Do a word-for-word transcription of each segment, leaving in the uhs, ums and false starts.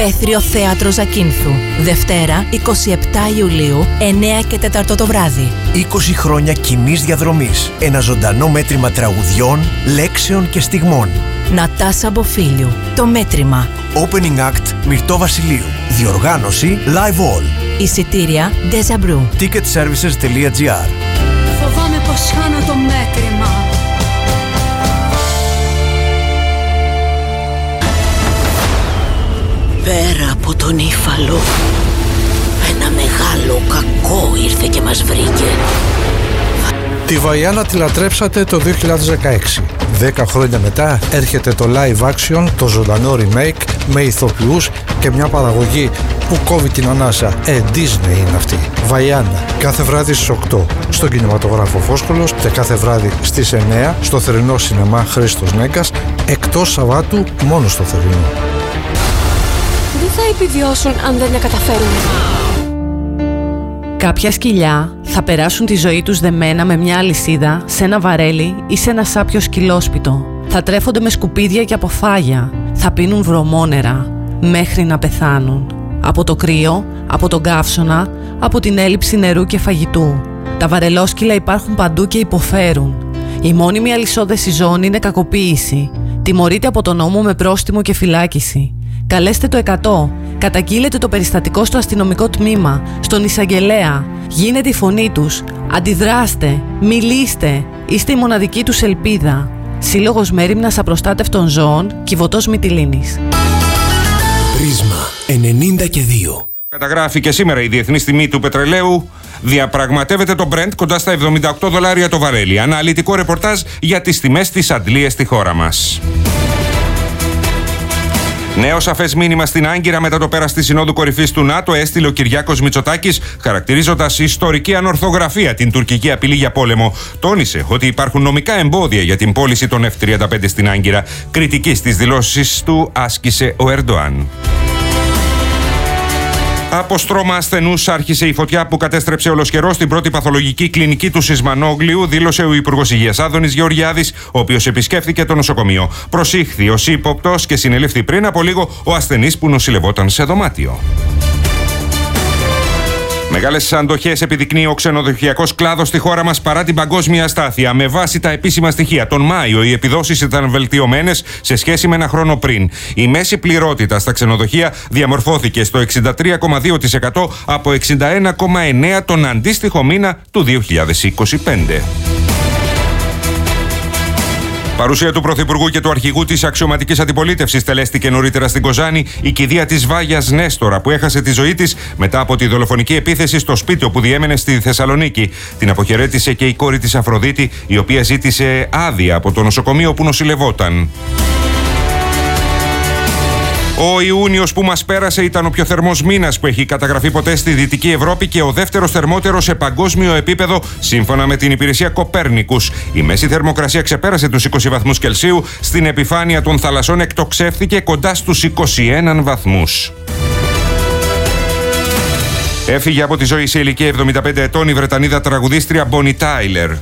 Έθριο Θέατρο Ζακίνθου. Δευτέρα, εικοστή εβδόμη Ιουλίου, εννιά και τέσσερα το βράδυ. είκοσι χρόνια κοινής διαδρομής. Ένα ζωντανό μέτρημα τραγουδιών, λέξεων και στιγμών. Νατάσα Μποφίλιου. Το μέτρημα. Opening Act Μυρτώ Βασιλείου. Διοργάνωση Live All. Εισιτήρια Deja Brew. ticketservices τελεία gr. Φοβάμαι πως χάνω το μέτρημα. Πέρα από τον Ήφαλο, ένα μεγάλο κακό ήρθε και μας βρήκε. Τη Βαϊάννα τη λατρέψατε το δύο χιλιάδες δεκαέξι. Δέκα χρόνια μετά έρχεται το live action, το ζωντανό remake με ηθοποιούς και μια παραγωγή που κόβει την ανάσα. Ε, Disney είναι αυτή. Βαϊάννα, κάθε βράδυ στις οκτώ στον κινηματογράφο Φόσκολος και κάθε βράδυ στις εννιά στο θερινό σινεμά Χρήστος Νέγκας, εκτός Σαββάτου μόνο στο θερινό. Δεν θα επιβιώσουν αν δεν τα καταφέρουν. Κάποια σκυλιά θα περάσουν τη ζωή τους δεμένα με μια αλυσίδα σε ένα βαρέλι ή σε ένα σάπιο σκυλόσπιτο. Θα τρέφονται με σκουπίδια και αποφάγια. Θα πίνουν βρωμόνερα μέχρι να πεθάνουν. Από το κρύο, από τον καύσωνα, από την έλλειψη νερού και φαγητού. Τα βαρελόσκυλα υπάρχουν παντού και υποφέρουν. Η μόνιμη αλυσόδεση ζώων είναι κακοποίηση. Τιμωρείται από τον νόμο με πρόστιμο και φυλάκιση. Καλέστε το εκατό. Καταγγείλετε το περιστατικό στο αστυνομικό τμήμα, στον εισαγγελέα. Γίνετε η φωνή τους. Αντιδράστε. Μιλήστε. Είστε η μοναδική τους ελπίδα. Σύλλογος Μέριμνας Απροστάτευτων Ζώων, Κιβωτός Μυτιλήνης. Πρίσμα ενενήντα και δύο. Καταγράφει και σήμερα η διεθνής τιμή του πετρελαίου. Διαπραγματεύεται το Brent κοντά στα εβδομήντα οκτώ δολάρια το βαρέλι. Αναλυτικό ρεπορτάζ για τις τιμές της αντλίας στη χώρα μας. Νέο σαφές μήνυμα στην Άγκυρα μετά το πέρας της Συνόδου Κορυφής του ΝΑΤΟ έστειλε ο Κυριάκος Μητσοτάκης, χαρακτηρίζοντας ιστορική ανορθογραφία την τουρκική απειλή για πόλεμο. Τόνισε ότι υπάρχουν νομικά εμπόδια για την πώληση των εφ τριάντα πέντε στην Άγκυρα. Κριτική στις δηλώσεις του άσκησε ο Ερντοάν. Από στρώμα ασθενούς άρχισε η φωτιά που κατέστρεψε ολοσχερό στην πρώτη παθολογική κλινική του Σισμανόγλιου, δήλωσε ο Υπουργός Υγείας Άδωνης Γεωργιάδης, ο οποίος επισκέφθηκε το νοσοκομείο. Προσήχθη ως ύποπτος και συνελήφθη πριν από λίγο ο ασθενής που νοσηλευόταν σε δωμάτιο. Μεγάλες αντοχές επιδεικνύει ο ξενοδοχειακός κλάδος στη χώρα μας παρά την παγκόσμια αστάθεια. Με βάση τα επίσημα στοιχεία, τον Μάιο οι επιδόσεις ήταν βελτιωμένες σε σχέση με ένα χρόνο πριν. Η μέση πληρότητα στα ξενοδοχεία διαμορφώθηκε στο εξήντα τρία κόμμα δύο τοις εκατό από εξήντα ένα κόμμα εννέα τοις εκατό τον αντίστοιχο μήνα του δύο χιλιάδες είκοσι πέντε. Παρουσία του Πρωθυπουργού και του αρχηγού της αξιωματικής αντιπολίτευσης τελέστηκε νωρίτερα στην Κοζάνη η κηδεία της Βάγιας Νέστορα, που έχασε τη ζωή της μετά από τη δολοφονική επίθεση στο σπίτι όπου διέμενε στη Θεσσαλονίκη. Την αποχαιρέτησε και η κόρη της Αφροδίτη, η οποία ζήτησε άδεια από το νοσοκομείο που νοσηλευόταν. Ο Ιούνιος που μας πέρασε ήταν ο πιο θερμός μήνας που έχει καταγραφεί ποτέ στη Δυτική Ευρώπη και ο δεύτερος θερμότερος σε παγκόσμιο επίπεδο, σύμφωνα με την υπηρεσία Κοπέρνικους. Η μέση θερμοκρασία ξεπέρασε τους είκοσι βαθμούς Κελσίου, στην επιφάνεια των θαλασσών εκτοξεύθηκε κοντά στους είκοσι ένα βαθμούς. Έφυγε από τη ζωή σε ηλικία εβδομήντα πέντε ετών η Βρετανίδα τραγουδίστρια Bonnie Tyler.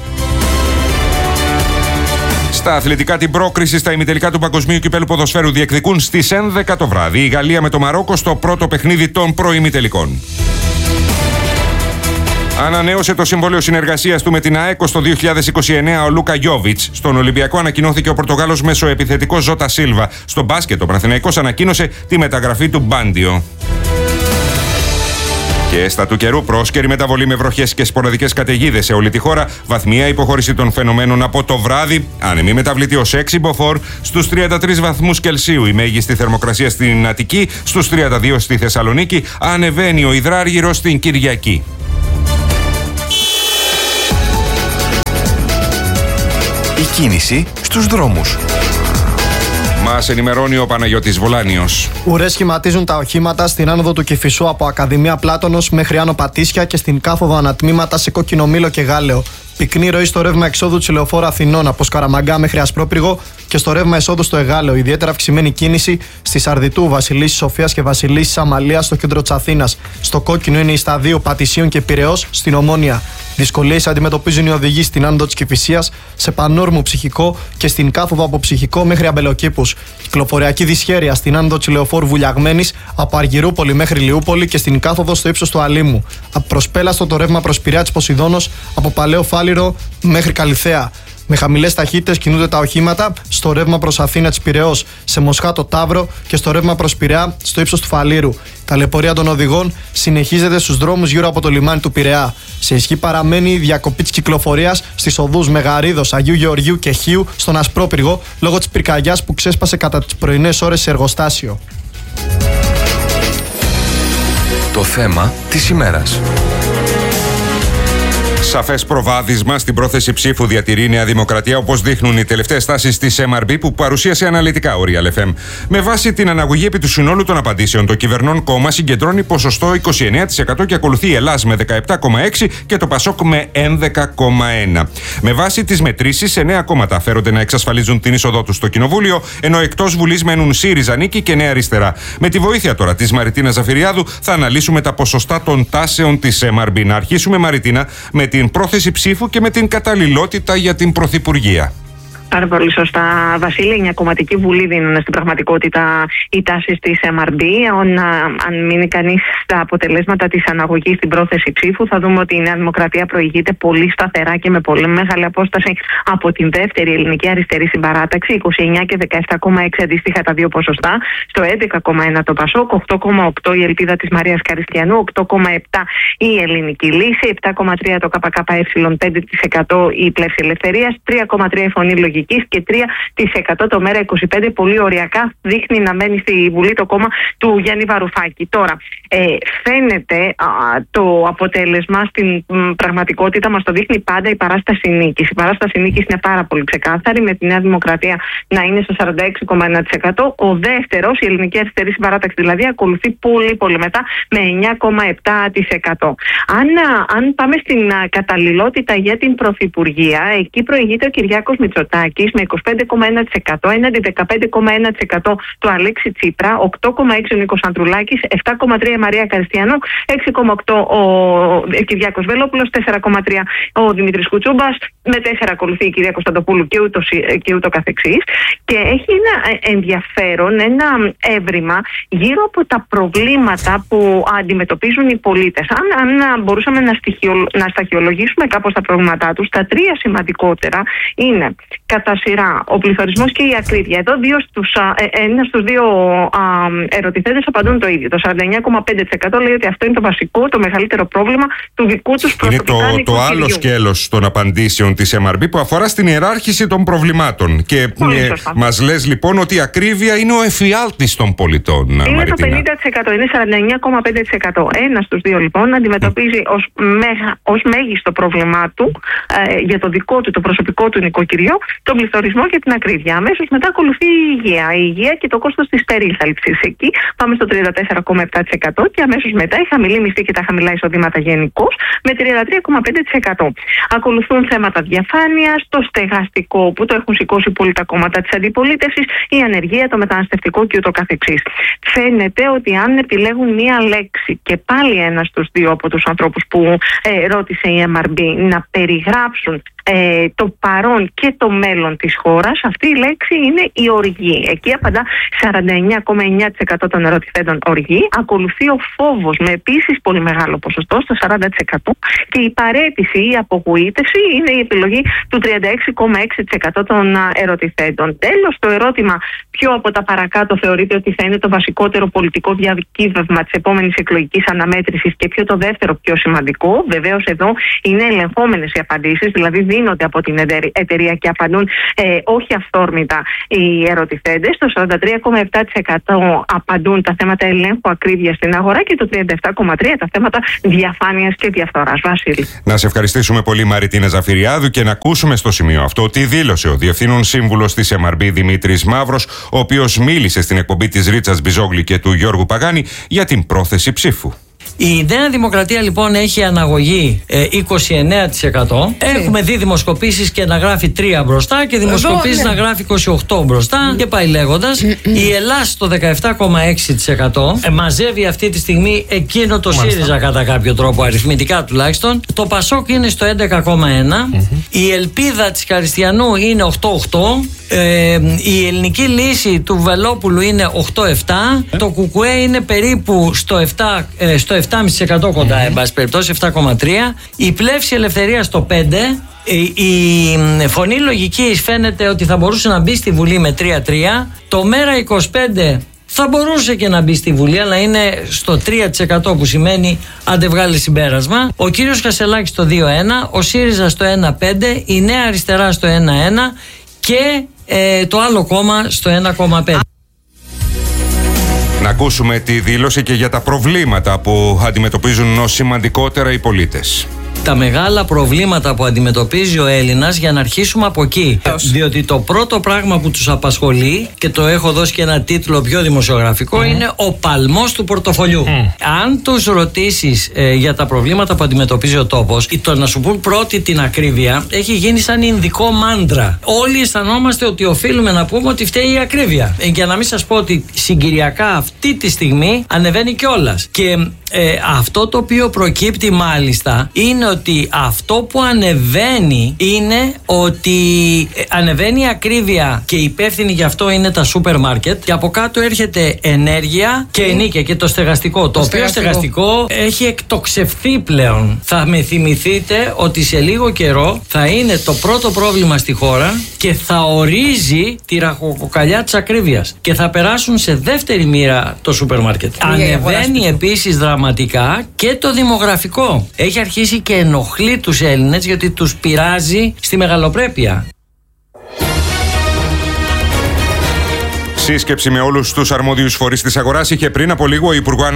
Στα αθλητικά, την πρόκριση στα ημιτελικά του Παγκοσμίου Κυπέλλου Ποδοσφαίρου διεκδικούν στις έντεκα το βράδυ η Γαλλία με το Μαρόκο στο πρώτο παιχνίδι των προημιτελικών. Ανανέωσε το συμβόλαιο συνεργασίας του με την ΑΕΚ το δύο χιλιάδες είκοσι εννέα ο Λούκα Γιόβιτς. Στον Ολυμπιακό ανακοινώθηκε ο Πορτογάλος μεσοεπιθετικός Ζώτα Σίλβα. Στον μπάσκετ ο Παναθηναϊκός ανακοίνωσε τη μεταγραφή του Μπάντιο. Και στα του καιρού, πρόσκαιρη μεταβολή με βροχές και σποραδικές καταιγίδες σε όλη τη χώρα, βαθμία υποχώρηση των φαινομένων από το βράδυ, άνεμη μεταβλητή ως έξι μποφόρ, στους τριάντα τρεις βαθμούς Κελσίου η μέγιστη θερμοκρασία στην Αττική, στους τριάντα δύο στη Θεσσαλονίκη, ανεβαίνει ο υδράργυρος στην Κυριακή. Η κίνηση στους δρόμους. Μας ενημερώνει ο Παναγιώτης Βολάνιος. Ουρές σχηματίζουν τα οχήματα στην άνοδο του Κηφισού από Ακαδημία Πλάτωνος μέχρι Άνω Πατήσια και στην κάθοδο ανατμήματα σε Κόκκινο Μήλο και Γάλεο. Πυκνή ροή στο ρεύμα εξόδου της Λεωφόρου Αθηνών από Σκαραμαγκά μέχρι Ασπρόπυργο και στο ρεύμα εσόδου στο Εγάλεο. Ιδιαίτερα αυξημένη κίνηση στη Σαρδιτού, Βασιλίσσης Σοφίας και Βασιλίσσης Αμαλίας στο κέντρο της Αθήνας. Στο κόκκινο είναι η σταδίου Πατησίων και Πειραιώς στην Ομόνια. Δυσκολίες αντιμετωπίζουν οι οδηγοί στην άνοδο της Κηφισίας, σε πανόρμου Ψυχικό και στην κάθοδο από Ψυχικό μέχρι Αμπελοκήπους. Κυκλοφοριακή δυσχέρεια στην άνοδο της Λεωφόρου Βουλιαγμένης από Αργυρούπολη μέχρι Λιούπολη και στην κάθοδο στο ύψος του Αλήμου. Από Προσπέλαστο το ρεύμα προς Πειραιά της Ποσειδώνος από Παλαιό Φάληρο μέχρι Καλιθέα. Με χαμηλές ταχύτητες κινούνται τα οχήματα στο ρεύμα προς Αθήνα της Πειραιώς, σε Μοσχάτο Ταύρο και στο ρεύμα προς Πειραιά στο ύψος του Φαλήρου. Η ταλαιπωρία των οδηγών συνεχίζεται στους δρόμους γύρω από το λιμάνι του Πειραιά. Σε ισχύ παραμένει η διακοπή της κυκλοφορίας στις οδούς Μεγαρίδος, Αγίου Γεωργίου και Χίου στον Ασπρόπυργο λόγω της πυρκαγιάς που ξέσπασε κατά τις πρωινές ώρες σε εργοστάσιο. Το θέμα της ημέρας. Σαφές προβάδισμα στην πρόθεση ψήφου διατηρεί η Νέα Δημοκρατία, όπως δείχνουν οι τελευταίες τάσεις της εμ αρ μπι που παρουσίασε αναλυτικά ο Real εφ εμ. Με βάση την αναγωγή επί του συνόλου των απαντήσεων, το κυβερνών κόμμα συγκεντρώνει ποσοστό είκοσι εννέα τοις εκατό και ακολουθεί η Ελλάς με δεκαεπτά κόμμα έξι τοις εκατό και το Πασόκ με έντεκα κόμμα ένα τοις εκατό. Με βάση τις μετρήσεις, εννέα κόμματα φέρονται να εξασφαλίζουν την είσοδό τους στο Κοινοβούλιο, ενώ εκτός Βουλής μένουν ΣΥΡΙΖΑ, Νίκη και Νέα Αριστερά. Με τη βοήθεια τώρα της Μαριτίνας Ζαφυριάδου θα αναλύσουμε τα ποσοστά των τάσεων της εμ αρ μπι. Να αρχίσουμε, Μαριτίνα, με την πρόθεση ψήφου και με την καταλληλότητα για την Πρωθυπουργία. Πάρα πολύ σωστά, Βασίλη. Η Εννιακομματική Βουλή δίνουν στην πραγματικότητα οι τάσεις της εμ αρ μπι. Αν, αν μείνει κανείς στα αποτελέσματα της αναγωγής στην πρόθεση ψήφου, θα δούμε ότι η Νέα Δημοκρατία προηγείται πολύ σταθερά και με πολύ μεγάλη απόσταση από την δεύτερη ελληνική αριστερή συμπαράταξη, είκοσι εννέα και δεκαεπτά κόμμα έξι αντίστοιχα τα δύο ποσοστά. Στο έντεκα κόμμα ένα το Πασόκ, οκτώ κόμμα οκτώ η Ελπίδα της Μαρίας Καριστιανού, οκτώ κόμμα επτά η Ελληνική Λύση, επτά κόμμα τρία το ΚΚΕ, πέντε τοις εκατό η Πλεύση Ελευθερίας, τρία κόμμα τρία η Φωνή Λογικής και τρία τοις εκατό το Μέρα είκοσι πέντε. Πολύ οριακά δείχνει να μένει στη Βουλή το κόμμα του Γιάννη Βαρουφάκη. Τώρα, ε, φαίνεται α, το αποτέλεσμα στην μ, πραγματικότητα μας το δείχνει πάντα η παράσταση νίκης. Η παράσταση νίκης είναι πάρα πολύ ξεκάθαρη, με τη Νέα Δημοκρατία να είναι στο σαράντα έξι κόμμα ένα τοις εκατό. Ο δεύτερος, η Ελληνική Αριστερή Συμπαράταξη δηλαδή, ακολουθεί πολύ πολύ μετά με εννέα κόμμα επτά τοις εκατό. Αν, αν πάμε στην α, καταλληλότητα για την Πρωθυπουργία, εκεί προηγείται ο Κυριάκος Μητσοτάκης με είκοσι πέντε κόμμα ένα τοις εκατό έναντι δεκαπέντε κόμμα ένα τοις εκατό του Αλέξη Τσίπρα, οκτώ κόμμα έξι ο Νίκος Ανδρουλάκης, επτά κόμμα τρία η Μαρία Καριστιανού, έξι κόμμα οκτώ ο Κυριάκος Βελόπουλος, τέσσερα κόμμα τρία ο Δημήτρης Κουτσούμπας, με τέσσερα ακολουθεί η κυρία Κωνσταντοπούλου και ούτω, και ούτω καθεξής. Και έχει ένα ενδιαφέρον, ένα έβριμα γύρω από τα προβλήματα που αντιμετωπίζουν οι πολίτες. Αν, αν μπορούσαμε να, στοιχειο, να σταχυολογήσουμε κάπως τα προβλήματά τους, τα τρία σημαντικότερα είναι κατά σειρά ο πληθωρισμός και η ακρίβεια. Εδώ δύο στους, ένα στους δύο α, ερωτηθέντες απαντούν το ίδιο. Το σαράντα εννέα κόμμα πέντε τοις εκατό λέει ότι αυτό είναι το βασικό, το μεγαλύτερο πρόβλημα του δικού τους προσωπικά νοικοκυριού. Είναι το, το άλλο σκέλος των απαντήσεων της εμ αρ μπι που αφορά στην ιεράρχηση των προβλημάτων. Και ε, μας λες λοιπόν ότι η ακρίβεια είναι ο εφιάλτης των πολιτών. Είναι Μαριτίνα. Το πενήντα τοις εκατό, είναι σαράντα εννέα κόμμα πέντε τοις εκατό. Ένα στους δύο λοιπόν αντιμετωπίζει ως, μέγα, ως μέγιστο πρόβλημά του ε, για το δικό του, το προσωπικό του νοικοκυριό, τον πληθωρισμό και την ακρίβεια. Αμέσως μετά ακολουθεί η υγεία. Η υγεία και το κόστος της περίθαλψης. Εκεί πάμε στο τριάντα τέσσερα κόμμα επτά τοις εκατό και αμέσως μετά η χαμηλή μισθή και τα χαμηλά εισοδήματα γενικώς με τριάντα τρία κόμμα πέντε τοις εκατό. Ακολουθούν θέματα διαφάνειας, το στεγαστικό που το έχουν σηκώσει πολύ τα κόμματα της αντιπολίτευσης, η ανεργία, το μεταναστευτικό και ούτω καθεξής. Φαίνεται ότι αν επιλέγουν μία λέξη και πάλι ένα στους δύο από τους ανθρώπους που ε, ρώτησε η εμ αρ μπι να περιγράψουν Ε, το παρόν και το μέλλον της χώρας, αυτή η λέξη είναι η οργή. Εκεί απαντά σαράντα εννέα κόμμα εννέα τοις εκατό των ερωτηθέντων οργή. Ακολουθεί ο φόβος με επίσης πολύ μεγάλο ποσοστό, στο σαράντα τοις εκατό, και η παραίτηση ή η απογοήτευση είναι η επιλογή του τριάντα έξι κόμμα έξι τοις εκατό των ερωτηθέντων. Τέλος, το ερώτημα ποιο από τα παρακάτω θεωρείται ότι θα είναι το βασικότερο πολιτικό διακύβευμα της επόμενης εκλογικής αναμέτρησης και ποιο το δεύτερο πιο σημαντικό. Βεβαίως εδώ είναι ελεγχόμενες οι απαντήσεις, δηλαδή δίνονται από την εταιρεία και απαντούν ε, όχι αυθόρμητα οι ερωτηθέντες. Το σαράντα τρία κόμμα επτά τοις εκατό απαντούν τα θέματα ελέγχου ακρίβειας στην αγορά και το τριάντα επτά κόμμα τρία τοις εκατό τα θέματα διαφάνειας και διαφθοράς. Βασίλη. Να σε ευχαριστήσουμε πολύ, Μαριτίνα Ζαφυριάδου, και να ακούσουμε στο σημείο αυτό τι δήλωσε ο Διευθύνων Σύμβουλος της εμ αρ μπι Δημήτρης Μαύρος, ο οποίος μίλησε στην εκπομπή της Ρίτσας Μπιζόγλη και του Γιώργου Παγάνη για την πρόθεση ψήφου. Η Νέα Δημοκρατία λοιπόν έχει αναγωγή ε, είκοσι εννέα τοις εκατό. Έχουμε δει δημοσκοπήσεις και να γράφει τρία μπροστά και δημοσκοπήσεις ναι. να γράφει είκοσι οκτώ μπροστά mm. και πάει λέγοντας. Η Ελλάς το δεκαεπτά κόμμα έξι τοις εκατό ε, μαζεύει αυτή τη στιγμή εκείνο το Μάλιστα. ΣΥΡΙΖΑ κατά κάποιο τρόπο, αριθμητικά τουλάχιστον. Το ΠΑΣΟΚ είναι στο έντεκα κόμμα ένα. Mm-hmm. Η Ελπίδα της Χαριστιανού είναι οκτώ κόμμα οκτώ. Ε, η Ελληνική Λύση του Βελόπουλου είναι οκτώ κόμμα επτά. Ε. Το Κουκουέ είναι περίπου στο επτά κόμμα επτά τοις εκατό κοντά, mm-hmm. εν πάση περιπτώσει, επτά κόμμα τρία. Η Πλεύση Ελευθερία στο πέντε τοις εκατό. Η Φωνή Λογικής φαίνεται ότι θα μπορούσε να μπει στη Βουλή με τρία κόμμα τρία. Το Μέρα είκοσι πέντε θα μπορούσε και να μπει στη Βουλή, αλλά είναι στο τρία τοις εκατό, που σημαίνει αν δεν βγάλει συμπέρασμα. Ο κύριος Χασελάκης στο δύο κόμμα ένα, ο ΣΥΡΙΖΑ στο ένα κόμμα πέντε, η Νέα Αριστερά στο ένα κόμμα ένα και ε, το άλλο κόμμα στο ένα κόμμα πέντε. Να ακούσουμε τη δήλωση και για τα προβλήματα που αντιμετωπίζουν ως σημαντικότερα οι πολίτες. Τα μεγάλα προβλήματα που αντιμετωπίζει ο Έλληνας, για να αρχίσουμε από εκεί. Διότι το πρώτο πράγμα που τους απασχολεί, και το έχω δώσει και ένα τίτλο πιο δημοσιογραφικό, mm. είναι ο παλμός του πορτοφολιού. Mm. Αν τους ρωτήσεις ε, για τα προβλήματα που αντιμετωπίζει ο τόπος, το να σου πούν πρώτη την ακρίβεια έχει γίνει σαν ινδικό μάντρα. Όλοι αισθανόμαστε ότι οφείλουμε να πούμε ότι φταίει η ακρίβεια. Ε, για να μην σας πω ότι συγκυριακά αυτή τη στιγμή ανεβαίνει κιόλας. Και ε, αυτό το οποίο προκύπτει μάλιστα είναι ότι αυτό που ανεβαίνει είναι ότι ανεβαίνει η ακρίβεια και υπεύθυνη γι' αυτό είναι τα σούπερ μάρκετ, και από κάτω έρχεται ενέργεια και ενίκεια και το στεγαστικό, το, το οποίο στεγαστικό. στεγαστικό έχει εκτοξευθεί πλέον. Θα με θυμηθείτε ότι σε λίγο καιρό θα είναι το πρώτο πρόβλημα στη χώρα και θα ορίζει τη ραχοκοκαλιά της ακρίβειας και θα περάσουν σε δεύτερη μοίρα το σούπερ μάρκετ. Ανεβαίνει επίσης δραματικά και το δημογραφικό. Έχει αρχίσει και ενοχλεί τους Έλληνες γιατί τους πειράζει στη μεγαλοπρέπεια. Σύσκεψη με όλους τους αρμόδιους φορείς της αγοράς είχε πριν από λίγο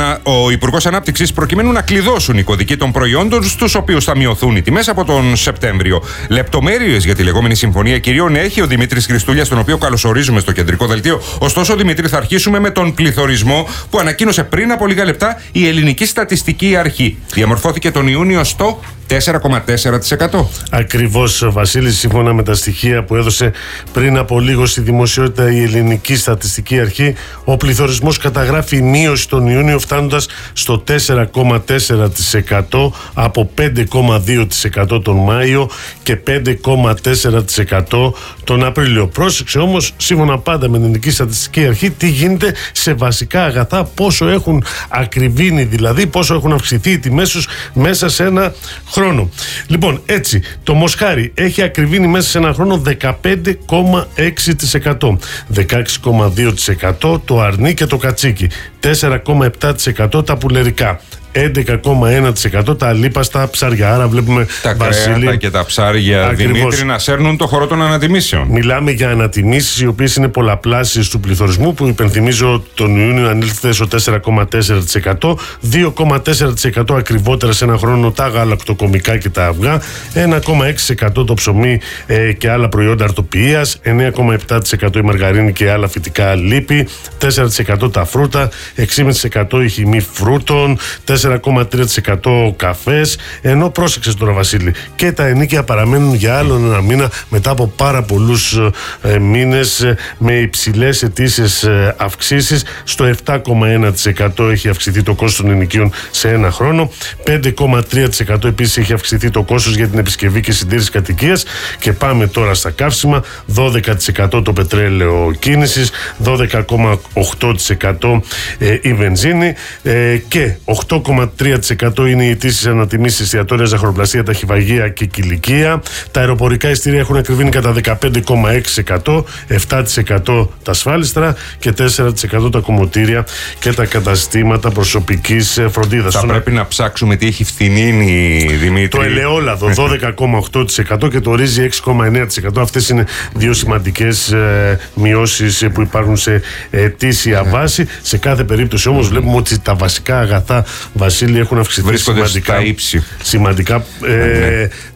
ο Υπουργός Ανάπτυξης, προκειμένου να κλειδώσουν οι κωδικοί των προϊόντων στους οποίους θα μειωθούν οι τιμές από τον Σεπτέμβριο. Λεπτομέρειες για τη λεγόμενη Συμφωνία Κυρίων έχει ο Δημήτρης Χριστούλιας, τον οποίο καλωσορίζουμε στο κεντρικό δελτίο. Ωστόσο, Δημήτρη, θα αρχίσουμε με τον πληθωρισμό που ανακοίνωσε πριν από λίγα λεπτά η Ελληνική Στατιστική Αρχή. Διαμορφώθηκε τον Ιούνιο στο τέσσερα κόμμα τέσσερα τοις εκατό. Ακριβώς, Βασίλη, σύμφωνα με τα στοιχεία που έδωσε πριν από λίγο στη δημοσιότητα η Ελληνική Στατιστική Αρχή, ο πληθωρισμός καταγράφει μείωση τον Ιούνιο, φτάνοντας στο τέσσερα κόμμα τέσσερα τοις εκατό από πέντε κόμμα δύο τοις εκατό τον Μάιο και πέντε κόμμα τέσσερα τοις εκατό τον Απρίλιο. Πρόσεξε όμως, σύμφωνα πάντα με την Ελληνική Στατιστική Αρχή, τι γίνεται σε βασικά αγαθά, πόσο έχουν ακριβήνει, δηλαδή πόσο έχουν αυξηθεί οι τιμές τους μέσα σε ένα χρόνο. Λοιπόν, έτσι, το μοσχάρι έχει ακριβήνει μέσα σε ένα χρόνο δεκαπέντε κόμμα έξι τοις εκατό, δεκαέξι κόμμα δύο τοις εκατό το αρνί και το κατσίκι, τέσσερα κόμμα επτά τοις εκατό τα πουλερικά, έντεκα κόμμα ένα τοις εκατό τα αλίπαστα ψάρια. Άρα βλέπουμε τα Βασίλη, κρέατα και τα ψάρια, ακριβώς, Δημήτρη, να σέρνουν το χορό των ανατιμήσεων. Μιλάμε για ανατιμήσεις οι οποίες είναι πολλαπλάσεις του πληθωρισμού, που υπενθυμίζω τον Ιούνιο ανήλθε στο τέσσερα κόμμα τέσσερα τοις εκατό, δύο κόμμα τέσσερα τοις εκατό ακριβότερα σε ένα χρόνο τα γαλακτοκομικά και τα αυγά, ένα κόμμα έξι τοις εκατό το ψωμί ε, και άλλα προϊόντα αρτοποιίας, εννέα κόμμα επτά τοις εκατό η μαργαρίνη και άλλα φυτικά λίπη, τέσσερα τοις εκατό τα φρούτα, έξι κόμμα πέντε τοις εκατό η χυμή φρούτων, τέσσερα κόμμα τρία τοις εκατό καφές, ενώ πρόσεξε τώρα, Βασίλη, και τα ενοίκια παραμένουν για άλλον ένα μήνα μετά από πάρα πολλούς ε, μήνες ε, με υψηλές ετήσιες ε, αυξήσεις. Στο επτά κόμμα ένα τοις εκατό έχει αυξηθεί το κόστος των ενοικίων σε ένα χρόνο, πέντε κόμμα τρία τοις εκατό επίσης έχει αυξηθεί το κόστος για την επισκευή και συντήρηση κατοικίας. Και πάμε τώρα στα καύσιμα, δώδεκα τοις εκατό το πετρέλαιο κίνησης, δώδεκα κόμμα οκτώ τοις εκατό ε, η βενζίνη ε, και οκτώ κόμμα τρία τοις εκατό είναι οι αιτήσεις ανατιμήσεις εστιατόρια, ζαχαροπλαστεία, ταχυβαγεία και κηλικία. Τα αεροπορικά εισιτήρια έχουν ακριβήνει κατά δεκαπέντε κόμμα έξι τοις εκατό, επτά τοις εκατό τα ασφάλιστρα και τέσσερα τοις εκατό τα κομμωτήρια και τα καταστήματα προσωπικής φροντίδας. Θα Σωνα... πρέπει να ψάξουμε τι έχει φθηνίνει, Δημήτρη. Το ελαιόλαδο δώδεκα κόμμα οκτώ τοις εκατό και το ρύζι έξι κόμμα εννέα τοις εκατό. Αυτές είναι δύο σημαντικές ε, μειώσεις που υπάρχουν σε ετήσια βάση. Σε κάθε περίπτωση όμως βλέπουμε ότι τα βασικά αγαθά, Βασίλη, έχουν αυξηθεί βρίσκονται σημαντικά, στα ύψη. σημαντικά ε,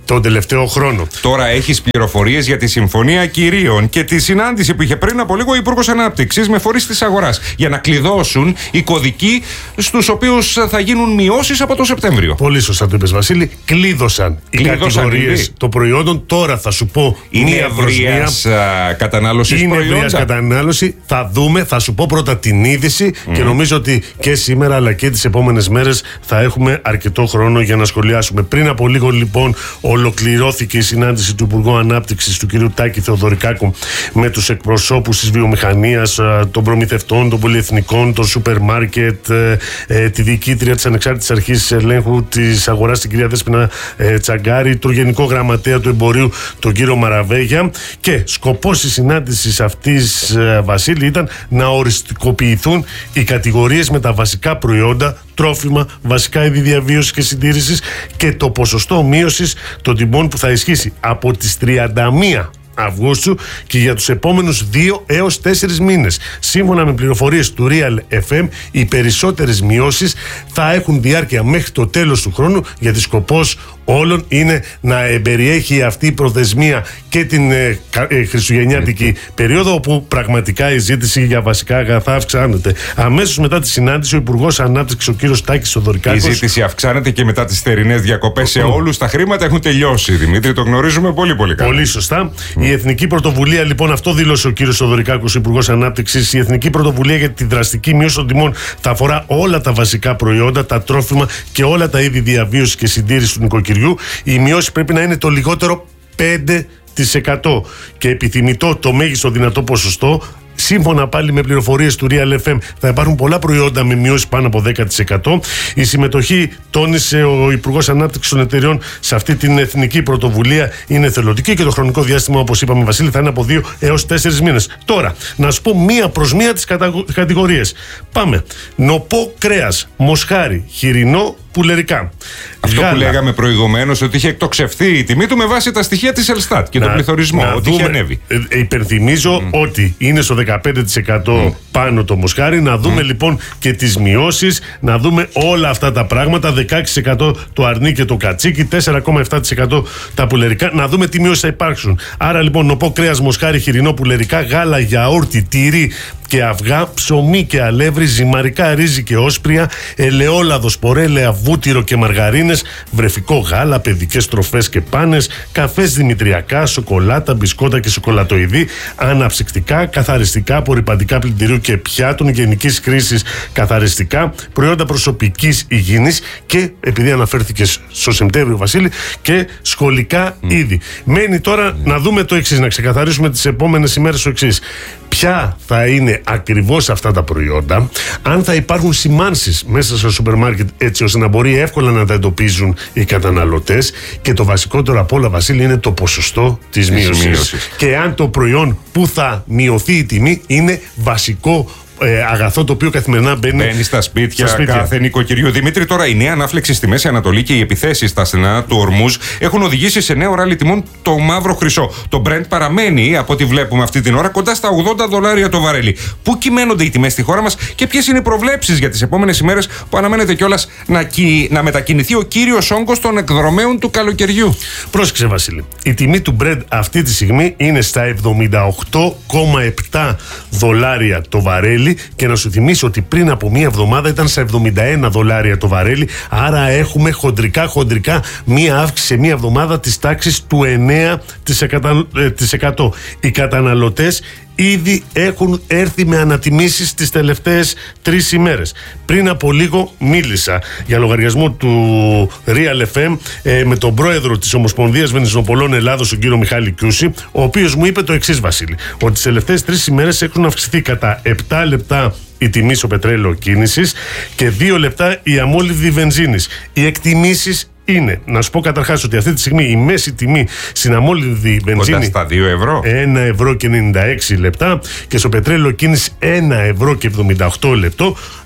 τον τελευταίο χρόνο. Τώρα έχεις πληροφορίες για τη Συμφωνία Κυρίων και τη συνάντηση που είχε πριν από λίγο ο Υπουργός Ανάπτυξης με φορείς της αγοράς για να κλειδώσουν οι κωδικοί στους οποίους θα γίνουν μειώσεις από το Σεπτέμβριο. Πολύ σωστά το είπες, Βασίλη. Κλείδωσαν οι κατηγορίες των προϊόντων. Τώρα θα σου πω είναι μία προς μία. Κατανάλωση είναι προϊόντα. ευρείας κατανάλωση. Θα δούμε, θα σου πω πρώτα την είδηση mm. και νομίζω ότι και σήμερα αλλά και τις επόμενες μέρες θα έχουμε αρκετό χρόνο για να σχολιάσουμε. Πριν από λίγο λοιπόν ολοκληρώθηκε η συνάντηση του Υπουργού Ανάπτυξης του κ. Τάκη Θεοδωρικάκου με τους εκπροσώπους της βιομηχανίας, των προμηθευτών, των πολυεθνικών, των σούπερ μάρκετ, τη διοικήτρια της Ανεξάρτητης Αρχής Ελέγχου της Αγοράς, την κυρία Δέσποινα Τσαγκάρη, τον Γενικό Γραμματέα του Εμπορίου, τον κύριο Μαραβέγια. Και σκοπός της συνάντησης αυτής, Βασίλη, ήταν να οριστικοποιηθούν οι κατηγορίες με τα βασικά προϊόντα, τρόφιμα, βασικά είδη διαβίωσης και συντήρησης και το ποσοστό μείωσης των τιμών που θα ισχύσει από τις τριάντα μία Αυγούστου και για τους επόμενους δύο έως τέσσερις μήνες. Σύμφωνα με πληροφορίες του Real εφ εμ, οι περισσότερες μειώσεις θα έχουν διάρκεια μέχρι το τέλος του χρόνου, γιατί σκοπός όλων είναι να εμπεριέχει αυτή η προθεσμία και την ε, ε, χριστουγεννιάτικη περίοδο, όπου πραγματικά η ζήτηση για βασικά αγαθά αυξάνεται. Αμέσως μετά τη συνάντηση, ο Υπουργός Ανάπτυξης, ο κύριος Τάκης Θεοδωρικάκος. Η ζήτηση αυξάνεται και μετά τις θερινές διακοπές σε όλους. Τα χρήματα έχουν τελειώσει, Δημήτρη, το γνωρίζουμε πολύ πολύ καλά. Πολύ σωστά. Mm. Η Εθνική Πρωτοβουλία, λοιπόν, αυτό δήλωσε ο κύριος Θεοδωρικάκος, Υπουργός Ανάπτυξης. Η Εθνική Πρωτοβουλία για τη δραστική μείωση των τιμών θα αφορά όλα τα βασικά προϊόντα, τα τρόφιμα και όλα τα είδη διαβίωσης και συντήρησης του νοικοκυριού. Η μειώση πρέπει να είναι το λιγότερο πέντε τοις εκατό και επιθυμητό το μέγιστο δυνατό ποσοστό. Σύμφωνα πάλι με πληροφορίες του Real εφ εμ, θα υπάρχουν πολλά προϊόντα με μειώσεις πάνω από δέκα τοις εκατό. Η συμμετοχή, τόνισε ο Υπουργός Ανάπτυξης των Εταιριών, σε αυτή την εθνική πρωτοβουλία είναι θελοντική και το χρονικό διάστημα, όπως είπαμε, Βασίλη, θα είναι από δύο έως τέσσερις μήνες. Τώρα, να σου πω μία προς μία τις κατηγορίες. Πάμε. Νοπό κρέας, μοσχάρι, χοιρινό, πουλερικά. Αυτό Γάλα. Που λέγαμε προηγουμένως, ότι είχε εκτοξευθεί η τιμή του με βάση τα στοιχεία της Ελστάτ και να, τον πληθωρισμό, ότι δούμε, είχε ανέβει. Ε, υπενθυμίζω mm. ότι είναι στο δεκαπέντε τοις εκατό mm. πάνω το μοσχάρι. Να δούμε mm. λοιπόν και τις μειώσεις, να δούμε όλα αυτά τα πράγματα. δεκαέξι τοις εκατό το αρνί και το κατσίκι, τέσσερα κόμμα επτά τοις εκατό τα πουλερικά. Να δούμε τι μειώσεις θα υπάρξουν. Άρα λοιπόν, νοπό κρέας, μοσχάρι, χοιρινό, πουλερικά, γάλα, γιαούρτι, τυρί και αυγά, ψωμί και αλεύρι, ζυμαρικά, ρύζι και όσπρια, ελαιόλαδο, σπορέλαια, βούτυρο και μαργαρίνες, βρεφικό γάλα, παιδικές τροφές και πάνες, καφές δημητριακά, σοκολάτα, μπισκότα και σοκολατοειδή, αναψυκτικά, καθαριστικά, απορρυπαντικά πλυντηρίου και πιάτων γενικής χρήσης καθαριστικά, προϊόντα προσωπικής υγιεινής και, επειδή αναφέρθηκε στο Σεπτέμβριο, Βασίλη, και σχολικά mm. είδη. Μένει τώρα mm. να δούμε το εξής, να ξεκαθαρίσουμε τις επόμενες ημέρες το εξής. Ποια θα είναι ακριβώς αυτά τα προϊόντα, αν θα υπάρχουν σημάνσεις μέσα στο σούπερ μάρκετ, έτσι ώστε να μπορεί εύκολα να τα εντοπίζουν οι καταναλωτές, και το βασικότερο απ' όλα, Βασίλη, είναι το ποσοστό της μείωσης. Και αν το προϊόν που θα μειωθεί η τιμή είναι βασικό Ε, αγαθό το οποίο καθημερινά μπαίνει, μπαίνει στα σπίτια, στα σπίτια κάθε νοικοκυριού. Δημήτρη, τώρα η νέα ανάφλεξη στη Μέση Ανατολή και οι επιθέσεις στα στενά του Ορμούζ έχουν οδηγήσει σε νέο ράλι τιμών το μαύρο χρυσό. Το Brent παραμένει, από ό,τι βλέπουμε αυτή την ώρα, κοντά στα ογδόντα δολάρια το βαρέλι. Πού κυμαίνονται οι τιμές στη χώρα μας και ποιες είναι οι προβλέψεις για τις επόμενες ημέρες, που αναμένεται κιόλας να, κυ... να μετακινηθεί ο κύριος όγκος των εκδρομέων του καλοκαιριού? Πρόσεξε, Βασίλη. Η τιμή του Brent αυτή τη στιγμή είναι στα εβδομήντα οκτώ κόμμα επτά δολάρια το βαρέλι. Και να σου θυμίσω ότι πριν από μία εβδομάδα ήταν στα εβδομήντα ένα δολάρια το βαρέλι. Άρα έχουμε χοντρικά χοντρικά μία αύξηση σε μία εβδομάδα της τάξης του εννέα τοις εκατό. Οι καταναλωτές ήδη έχουν έρθει με ανατιμήσεις τις τελευταίες τρεις ημέρες. Πριν από λίγο μίλησα για λογαριασμό του Real εφ εμ ε, με τον πρόεδρο της Ομοσπονδίας Βενζινοπολών Ελλάδος, τον κύριο Μιχάλη Κιούση, ο οποίος μου είπε το εξής, Βασίλη, ότι τις τελευταίες τρεις ημέρες έχουν αυξηθεί κατά επτά λεπτά η τιμή στο πετρέλαιο κίνησης και δύο λεπτά η αμόλυβδη βενζίνης. Οι εκτιμήσεις είναι, να σου πω καταρχάς, ότι αυτή τη στιγμή η μέση τιμή στην αμόλυβδη βενζίνη στα δύο ευρώ. ένα ευρώ και ενενήντα έξι λεπτά και στο πετρέλαιο κίνηση ένα ευρώ και εβδομήντα οκτώ λεπτό.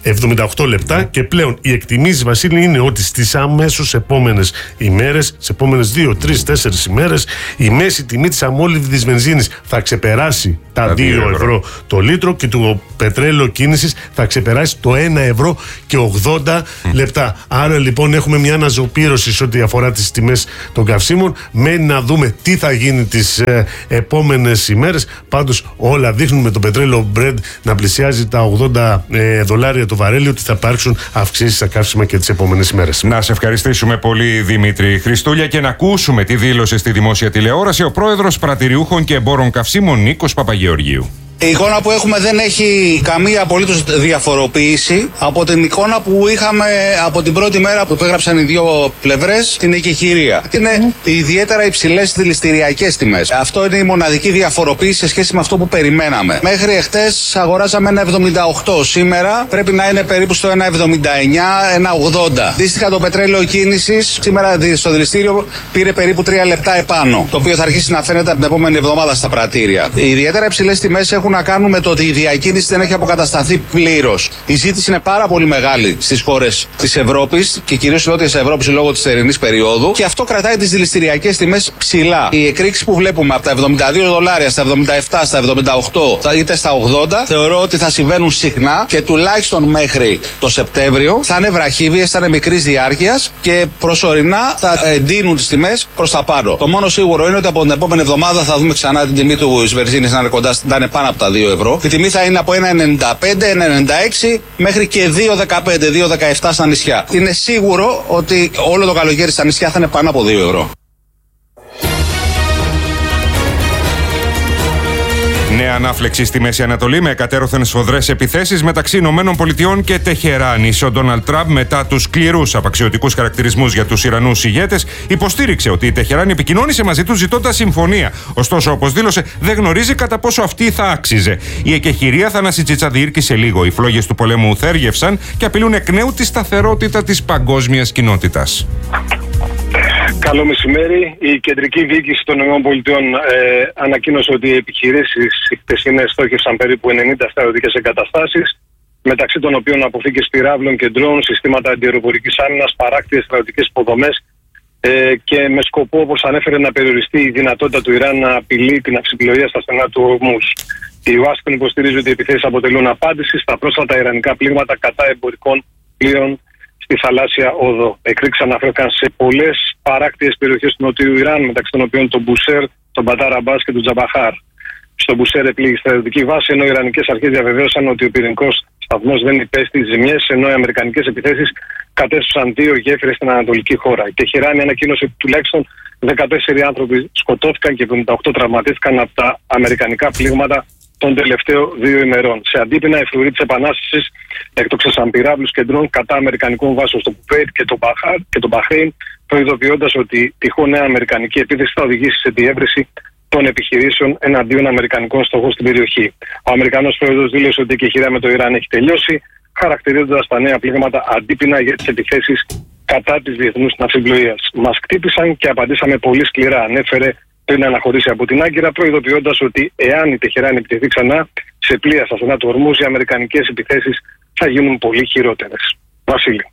εβδομήντα οκτώ λεπτά και πλέον οι εκτιμήσεις, Βασίλη, είναι ότι στις αμέσως επόμενες ημέρες, σε επόμενες δύο, τρεις, τέσσερις ημέρες, η μέση τιμή της αμόλυβδης βενζίνης θα ξεπεράσει τα δύο ευρώ το λίτρο και το πετρέλαιο κίνησης θα ξεπεράσει το ένα ευρώ και ογδόντα mm. λεπτά. Άρα λοιπόν έχουμε μια αναζωπήρωση σε ό,τι αφορά τις τιμές των καυσίμων. Μένει να δούμε τι θα γίνει τις ε, επόμενες ημέρες. Πάντως όλα δείχνουν με το πετρέλαιο Brent να πλησιάζει τα ογδόντα ε, δολάρια το βαρέλι ότι θα υπάρξουν αυξήσεις στα καύσιμα και τις επόμενες ημέρες. Να σε ευχαριστήσουμε πολύ, Δημήτρη Χριστούλια, και να ακούσουμε τη δήλωση στη δημόσια τηλεόραση ο πρόεδρος Πρατηριούχων και Εμπόρων Καυσίμων Νίκος Παπαγεωργίου. Η εικόνα που έχουμε δεν έχει καμία απολύτως διαφοροποίηση από την εικόνα που είχαμε από την πρώτη μέρα που έγραψαν οι δύο πλευρές την εκεχηρία. Είναι mm. ιδιαίτερα υψηλές δηληστηριακές τιμές. Αυτό είναι η μοναδική διαφοροποίηση σε σχέση με αυτό που περιμέναμε. Μέχρι εχθές αγοράζαμε ένα εβδομήντα οκτώ. Σήμερα πρέπει να είναι περίπου στο ένα εβδομήντα εννιά, ένα ογδόντα. Αντίστοιχα το πετρέλαιο κίνησης σήμερα στο δηληστήριο πήρε περίπου τρία λεπτά επάνω. Το οποίο θα αρχίσει να φαίνεται από την επόμενη εβδομάδα στα πρατήρια. Οι ιδιαίτερα υψηλές τιμές έχουν να κάνουν με το ότι η διακίνηση δεν έχει αποκατασταθεί πλήρως. Η ζήτηση είναι πάρα πολύ μεγάλη στις χώρες της Ευρώπης και κυρίως στις νότιες Ευρώπης λόγω της θερινής περίοδου και αυτό κρατάει τις δηληστηριακές τιμές ψηλά. Οι εκρήξεις που βλέπουμε από τα εβδομήντα δύο δολάρια στα εβδομήντα επτά, στα εβδομήντα οκτώ είτε στα ογδόντα θεωρώ ότι θα συμβαίνουν συχνά και τουλάχιστον μέχρι το Σεπτέμβριο θα είναι βραχύβιες, θα είναι μικρής διάρκειας και προσωρινά θα εντείνουν τις τιμές προς τα πάνω. Το μόνο σίγουρο είναι ότι από την επόμενη εβδομάδα θα δούμε ξανά την τιμή του βενζίνης να είναι κοντά, να είναι πάνω από τα δύο ευρώ. Η τιμή θα είναι από ένα ενενήντα πέντε, ένα ενενήντα έξι μέχρι και δύο δεκαπέντε, δύο δεκαεπτά στα νησιά. Είναι σίγουρο ότι όλο το καλοκαίρι στα νησιά θα είναι πάνω από δύο ευρώ. Νέα ανάφλεξη στη Μέση Ανατολή με εκατέρωθεν σφοδρές επιθέσεις μεταξύ Ηνωμένων Πολιτειών και Τεχεράνης. Ο Ντόναλντ Τραμπ, μετά τους σκληρούς απαξιωτικούς χαρακτηρισμούς για τους Ιρανούς ηγέτες, υποστήριξε ότι η Τεχεράνη επικοινώνησε μαζί τους ζητώντας συμφωνία. Ωστόσο, όπως δήλωσε, δεν γνωρίζει κατά πόσο αυτή θα άξιζε. Η εκεχηρία Θανάση Τσιτσαδίρκη λίγο. Οι φλόγες του πολέμου θέργευσαν και απειλούν εκ νέου τη σταθερότητα της παγκόσμιας κοινότητας. Καλό μεσημέρι. Η κεντρική διοίκηση των ΗΠΑ ε, ανακοίνωσε ότι οι επιχειρήσεις χθεσινές στόχευσαν περίπου ενενήντα στρατιωτικές εγκαταστάσεις, μεταξύ των οποίων αποθήκες πυράβλων και ντρόουν, συστήματα αντιαεροπορικής άμυνας, παράκτιες στρατιωτικές υποδομές ε, και με σκοπό, όπως ανέφερε, να περιοριστεί η δυνατότητα του Ιράν να απειλεί την αυσιπλοεία στα στενά του Ορμούζ. Η Ουάσιγκτον υποστηρίζει ότι οι επιθέσεις αποτελούν απάντηση στα πρόσφατα ιρανικά πλήγματα κατά εμπορικών πλοίων στη θαλάσσια οδό. Εκρήξεις αναφέρθηκαν σε πολλές παράκτιες περιοχές του νοτιού Ιράν, μεταξύ των οποίων το Μπουσέρ, τον Μπατάρ Αμπάς και τον Τζαμπαχάρ. Στο Μπουσέρ επλήγει στρατιωτική βάση, ενώ οι Ιρανικές αρχές διαβεβαίωσαν ότι ο πυρηνικός σταθμός δεν υπέστη ζημιές, ενώ οι αμερικανικές επιθέσεις κατέστρεψαν δύο γέφυρες στην ανατολική χώρα. Η Τεχεράνη ανακοίνωσε ότι τουλάχιστον δεκατέσσερις άνθρωποι σκοτώθηκαν και εβδομήντα οκτώ τραυματίστηκαν από τα αμερικανικά πλήγματα των τελευταίων δύο ημερών. Σε αντίπεινα, οι φρουροί της Επανάστασης εκτοξεύσαν πυράβλους και ντρόουν κατά αμερικανικών βάσεων στο Κουβέιτ και το Μπαχάρ και το Μπαχρέιν, προειδοποιώντας ότι τυχόν νέα αμερικανική επίθεση θα οδηγήσει σε διεύρυνση των επιχειρήσεων εναντίον αμερικανικών στόχων στην περιοχή. Ο Αμερικανός πρόεδρος δήλωσε ότι η εκεχηρία με το Ιράν έχει τελειώσει, χαρακτηρίζοντας τα νέα πλήγματα αντίπεινα για τις επιθέσεις κατά της διεθνούς ναυσιπλοείας. Μας χτύπησαν και απαντήσαμε πολύ σκληρά, ανέφερε πριν αναχωρήσει από την Άγκυρα, προειδοποιώντας ότι εάν η Τεχεράνη επιτεθεί ξανά σε πλοία στα στενά του Ορμούζ, οι αμερικανικές επιθέσεις θα γίνουν πολύ χειρότερες. Βασίλη.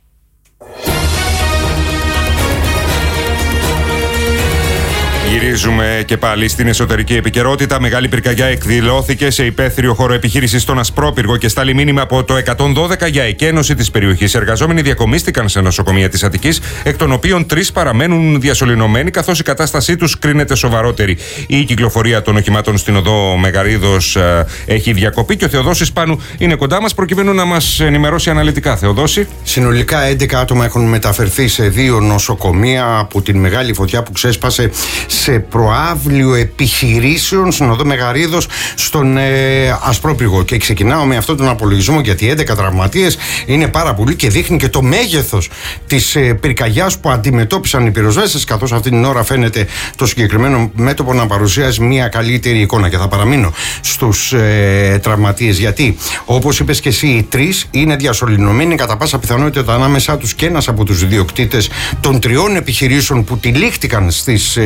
Γυρίζουμε και πάλι στην εσωτερική επικαιρότητα. Μεγάλη πυρκαγιά εκδηλώθηκε σε υπαίθριο χώρο επιχείρησης στον Ασπρόπυργο και στάλει μήνυμα από το εκατόν δώδεκα για εκένωση της περιοχής. Εργαζόμενοι διακομίστηκαν σε νοσοκομεία της Αττικής, εκ των οποίων τρεις παραμένουν διασωληνωμένοι, καθώς η κατάστασή τους κρίνεται σοβαρότερη. Η κυκλοφορία των οχημάτων στην οδό Μεγαρίδος ε, έχει διακοπεί και ο Θεοδόσης Πάνου είναι κοντά μας προκειμένου να μας ενημερώσει αναλυτικά. Θεοδόση. Συνολικά έντεκα άτομα έχουν μεταφερθεί σε δύο νοσοκομεία από την μεγάλη φωτιά που ξέσπασε σε προαύλιο επιχειρήσεων στην οδό Μεγαρίδος στον ε, Ασπρόπυργο. Και ξεκινάω με αυτόν τον απολογισμό, γιατί έντεκα τραυματίες είναι πάρα πολύ και δείχνει και το μέγεθος της ε, πυρκαγιάς που αντιμετώπισαν οι πυροσβέστες, καθώς αυτή την ώρα φαίνεται το συγκεκριμένο μέτωπο να παρουσιάζει μια καλύτερη εικόνα. Και θα παραμείνω στους ε, τραυματίες, γιατί όπως είπες και εσύ, οι τρεις είναι διασωληνωμένοι, κατά πάσα πιθανότητα ανάμεσά τους και ένας από τους ιδιοκτήτες των τριών επιχειρήσεων που τυλίχτηκαν στις ε,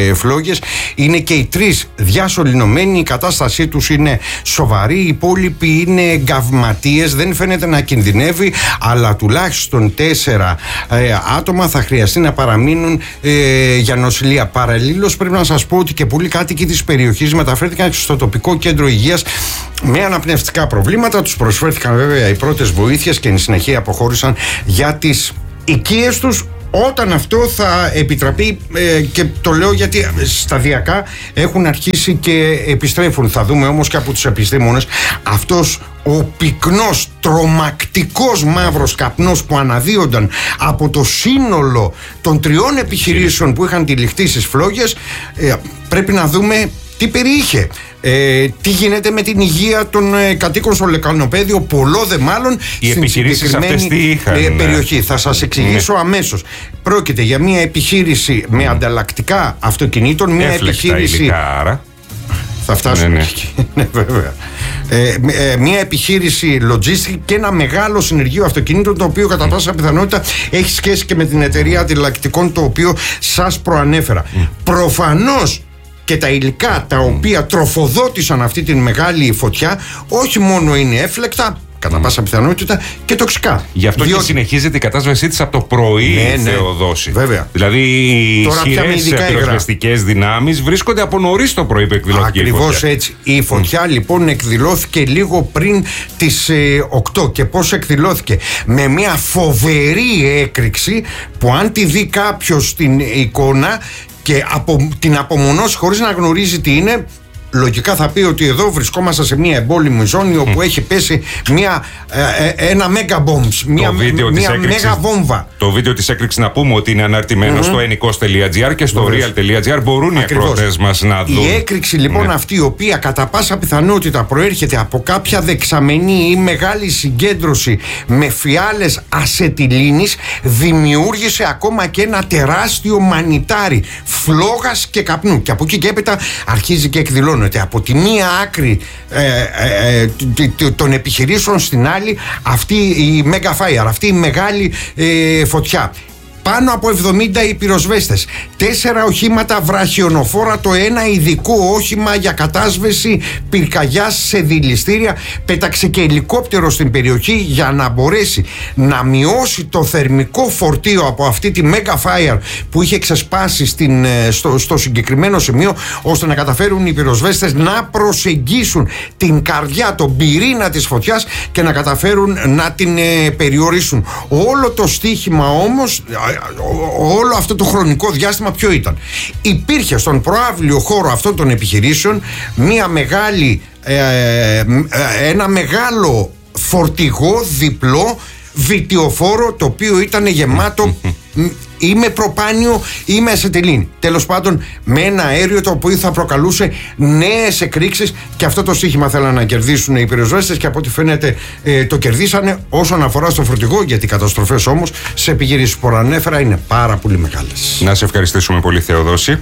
ε, φλόγες. Είναι και οι τρεις διασωληνωμένοι, η κατάστασή τους είναι σοβαρή. Οι υπόλοιποι είναι γκαυματίες, δεν φαίνεται να κινδυνεύει, αλλά τουλάχιστον τέσσερα ε, άτομα θα χρειαστεί να παραμείνουν ε, για νοσηλεία. Παραλλήλως, πρέπει να σας πω ότι και πολλοί κάτοικοι της περιοχής μεταφέρθηκαν στο τοπικό κέντρο υγείας με αναπνευστικά προβλήματα. Τους προσφέρθηκαν βέβαια οι πρώτες βοήθειες και εν συνεχεία αποχώρησαν για τις οικίες τους, όταν αυτό θα επιτραπεί, ε, και το λέω γιατί σταδιακά έχουν αρχίσει και επιστρέφουν. Θα δούμε όμως και από τους επιστήμονες αυτός ο πυκνός, τρομακτικός μαύρος καπνός που αναδύονταν από το σύνολο των τριών επιχειρήσεων που είχαν τυλιχτεί στις φλόγες, ε, πρέπει να δούμε τι περιείχε. Ε, τι γίνεται με την υγεία των ε, κατοίκων στο Λεκανοπέδιο, πολλό δε μάλλον οι στην επιχειρήσεις αυτές τι είχαν, ε, περιοχή. Θα σας εξηγήσω ναι. αμέσως. Πρόκειται για μια επιχείρηση mm. με ανταλλακτικά αυτοκινήτων, μια Έφλεκτα επιχείρηση. Υλικά, άρα. Θα φτάσουμε ναι, ναι. εκεί. Ναι, βέβαια. Ε, ε, μια επιχείρηση logistic και ένα μεγάλο συνεργείο αυτοκινήτων, το οποίο κατά πάσα πιθανότητα έχει σχέση και με την εταιρεία ανταλλακτικών, το οποίο σας προανέφερα. Mm. Προφανώς και τα υλικά τα οποία τροφοδότησαν αυτή την μεγάλη φωτιά όχι μόνο είναι έφλεκτα, κατά πάσα πιθανότητα, και τοξικά. Γι' αυτό διότι... και συνεχίζεται η κατάσβεσή της από το πρωί, ναι, ναι, Θεοδόση. Βέβαια. Δηλαδή οι ισχυρές πυροσβεστικές δυνάμεις βρίσκονται από νωρίς το πρωί που εκδηλώθηκε. Ακριβώς η φωτιά. έτσι. Η φωτιά mm. λοιπόν εκδηλώθηκε λίγο πριν τις ε, οκτώ. Και πώς εκδηλώθηκε? Με μια φοβερή έκρηξη που αν τη δει κάποιος στην εικόνα και από, την απομονώσει χωρίς να γνωρίζει τι είναι, λογικά θα πει ότι εδώ βρισκόμαστε σε μια εμπόλεμη ζώνη όπου mm. έχει πέσει μια, ε, ένα mega bombs, μια, μια μέγα βόμβα. Το βίντεο της έκρηξης, να πούμε ότι είναι αναρτημένο mm-hmm. στο ενικός τελεία τζι άρ και στο real τελεία τζι άρ. Μπορούν οι ακροατές μας να δουν. Η έκρηξη λοιπόν ναι. αυτή, η οποία κατά πάσα πιθανότητα προέρχεται από κάποια δεξαμενή ή μεγάλη συγκέντρωση με φιάλες ασετιλίνης, δημιούργησε ακόμα και ένα τεράστιο μανιτάρι φλόγας και καπνού. Και από εκεί και έπειτα αρχίζει και εκδηλώνει από τη μία άκρη ε, ε, ε, των επιχειρήσεων στην άλλη αυτή η mega fire, αυτή η μεγάλη ε, φωτιά. Πάνω από εβδομήντα οι πυροσβέστες, τέσσερα οχήματα βραχιονοφόρα, το ένα ειδικό όχημα για κατάσβεση πυρκαγιάς σε δηληστήρια, πέταξε και ελικόπτερο στην περιοχή για να μπορέσει να μειώσει το θερμικό φορτίο από αυτή τη mega fire που είχε ξεσπάσει στην, στο, στο συγκεκριμένο σημείο, ώστε να καταφέρουν οι πυροσβέστες να προσεγγίσουν την καρδιά, τον πυρήνα της φωτιάς και να καταφέρουν να την ε, περιορίσουν. Όλο το στοίχημα όμως, όλο αυτό το χρονικό διάστημα ποιο ήταν? Υπήρχε στον προαύλιο χώρο αυτών των επιχειρήσεων μια μεγάλη, ε, ε, ένα μεγάλο φορτηγό διπλό βιτιοφόρο, το οποίο ήταν γεμάτο ή με προπάνιο ή με ασετιλίνη. Τέλος πάντων, με ένα αέριο το οποίο θα προκαλούσε νέες εκρήξεις, και αυτό το στοίχημα θέλαν να κερδίσουν οι πυροσβέστες, και από ό,τι φαίνεται ε, το κερδίσανε όσον αφορά στο φορτηγό, γιατί οι καταστροφές όμως σε επιχειρήσεις που προανέφερα είναι πάρα πολύ μεγάλες. Να σε ευχαριστήσουμε πολύ, Θεοδόση.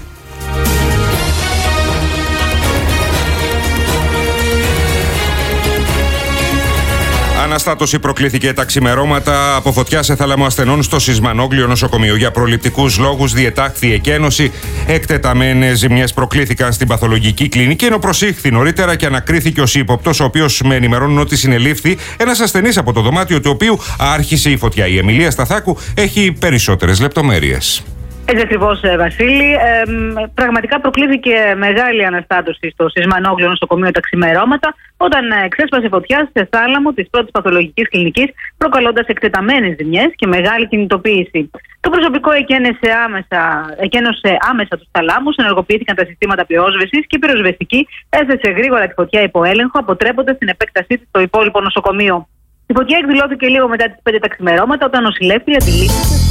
Αναστάτωση προκλήθηκε τα ξημερώματα από φωτιά σε θάλαμο ασθενών στο Σισμανόγλιο νοσοκομείο. Για προληπτικούς λόγους διετάχθη εκένωση. Εκτεταμένες ζημιές προκλήθηκαν στην παθολογική κλινική, ενώ προσήχθη νωρίτερα και ανακρίθηκε ως ύποπτος, ο οποίος με ενημερώνουν ότι συνελήφθη ένας ασθενής από το δωμάτιο του οποίου άρχισε η φωτιά. Η Εμιλία Σταθάκου έχει περισσότερες λεπτομέρειες. Έτσι ακριβώς, Βασίλη. Ε, πραγματικά προκλήθηκε μεγάλη αναστάτωση στο Σισμανόγλιο νοσοκομείο τα ξημερώματα, όταν ξέσπασε φωτιά σε θάλαμο της πρώτης παθολογικής κλινικής, προκαλώντας εκτεταμένες ζημιές και μεγάλη κινητοποίηση. Το προσωπικό εκένωσε άμεσα, εκένωσε άμεσα τους θαλάμους, ενεργοποιήθηκαν τα συστήματα πυρόσβεσης και η πυροσβεστική έθεσε γρήγορα τη φωτιά υπό έλεγχο, αποτρέποντας την επέκτασή της στο υπόλοιπο νοσοκομείο. Η φωτιά εκδηλώθηκε λίγο μετά τις πέντε τα ξημερώματα, όταν νοσηλεύτρια αντιλήφθηκε